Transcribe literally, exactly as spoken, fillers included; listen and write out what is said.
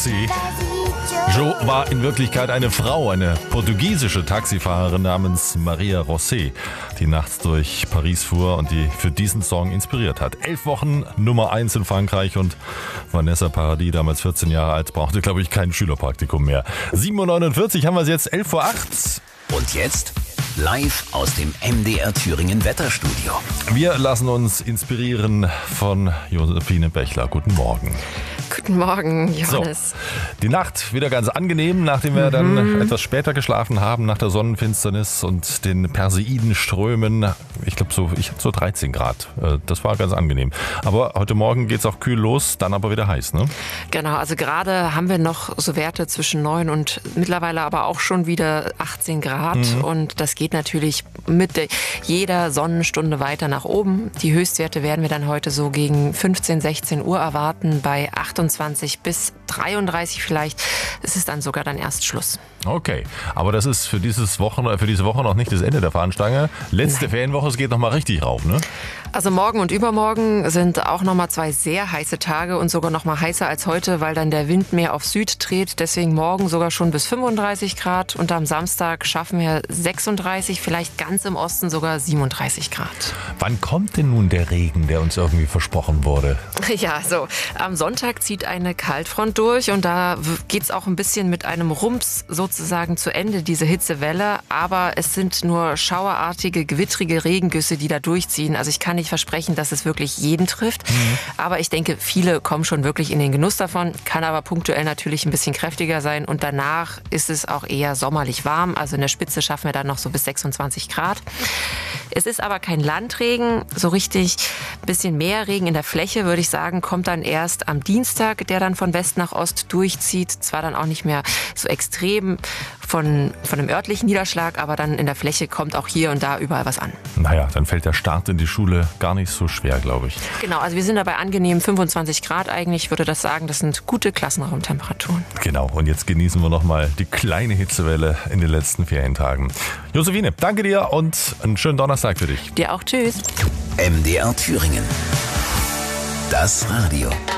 Sie. Jo war in Wirklichkeit eine Frau, eine portugiesische Taxifahrerin namens Maria José, die nachts durch Paris fuhr und die für diesen Song inspiriert hat. Elf Wochen Nummer eins in Frankreich und Vanessa Paradis, damals vierzehn Jahre alt, brauchte, glaube ich, kein Schülerpraktikum mehr. sieben Uhr neunundvierzig haben wir es jetzt, elf vor acht. Und jetzt live aus dem M D R Thüringen Wetterstudio. Wir lassen uns inspirieren von Josephine Bechler. Guten Morgen. Guten Morgen, Johannes. So, die Nacht wieder ganz angenehm, nachdem wir mhm. dann etwas später geschlafen haben, nach der Sonnenfinsternis und den Perseidenströmen. Ich glaube, so, ich hatte so dreizehn Grad. Das war ganz angenehm. Aber heute Morgen geht es auch kühl los, dann aber wieder heiß, ne? Genau, also gerade haben wir noch so Werte zwischen neun und mittlerweile aber auch schon wieder achtzehn Grad. Mhm. Und das geht natürlich mit jeder Sonnenstunde weiter nach oben. Die Höchstwerte werden wir dann heute so gegen fünfzehn, sechzehn Uhr erwarten, bei achtundzwanzig bis dreiunddreißig vielleicht. Es ist dann sogar dann erst Schluss. Okay, aber das ist für, dieses Wochen, für diese Woche noch nicht das Ende der Fahnenstange. Letzte Nein. Ferienwoche, es geht noch mal richtig rauf, ne? Also morgen und übermorgen sind auch noch mal zwei sehr heiße Tage und sogar noch mal heißer als heute, weil dann der Wind mehr auf Süd dreht. Deswegen morgen sogar schon bis fünfunddreißig Grad und am Samstag schaffen wir sechsunddreißig, vielleicht ganz im Osten sogar siebenunddreißig Grad. Wann kommt denn nun der Regen, der uns irgendwie versprochen wurde? Ja, so am Sonntag zieht eine Kaltfront durch und da geht's auch ein bisschen mit einem Rums sozusagen zu Ende, diese Hitzewelle. Aber es sind nur schauerartige, gewittrige Regengüsse, die da durchziehen. Also ich kann nicht versprechen, dass es wirklich jeden trifft. Mhm. Aber ich denke, viele kommen schon wirklich in den Genuss davon. Kann aber punktuell natürlich ein bisschen kräftiger sein. Und danach ist es auch eher sommerlich warm. Also in der Spitze schaffen wir dann noch so bis sechsundzwanzig Grad. Es ist aber kein Landregen, so richtig. Ein bisschen mehr Regen in der Fläche, würde ich sagen, kommt dann erst am Dienstag, der dann von West nach Ost durchzieht. Zwar dann auch nicht mehr so extrem von, von einem örtlichen Niederschlag, aber dann in der Fläche kommt auch hier und da überall was an. Naja, dann fällt der Start in die Schule gar nicht so schwer, glaube ich. Genau, also wir sind dabei angenehm fünfundzwanzig Grad eigentlich. Ich würde das sagen, das sind gute Klassenraumtemperaturen. Genau, und jetzt genießen wir nochmal die kleine Hitzewelle in den letzten Ferientagen. Josephine, danke dir und einen schönen Donnerstag für dich. Dir auch, tschüss. M D R Thüringen. Das Radio.